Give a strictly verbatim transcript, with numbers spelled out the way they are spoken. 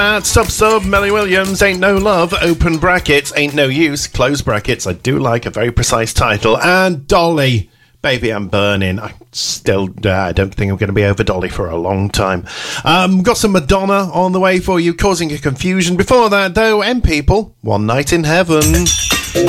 At Sub Sub, Melly Williams, Ain't No Love, open brackets, Ain't No Use, close brackets. I do like a very precise title. And Dolly, Baby I'm Burning. I still, uh, I don't think I'm going to be over Dolly for a long time. Um, got some Madonna on the way for you, causing a confusion. Before that, though, M People, One Night in Heaven.